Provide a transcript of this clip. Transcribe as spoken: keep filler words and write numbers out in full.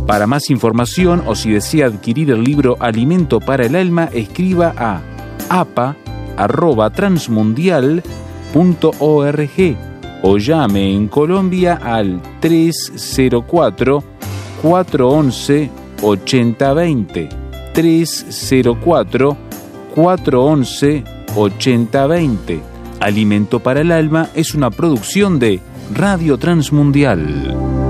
Para más información o si desea adquirir el libro Alimento para el Alma, escriba a apa arroba transmundial punto org o llame en Colombia al tres cero cuatro, cuatro once, ochenta veinte. tres cero cuatro, cuatro once, ochenta veinte. Alimento para el Alma es una producción de Radio Transmundial.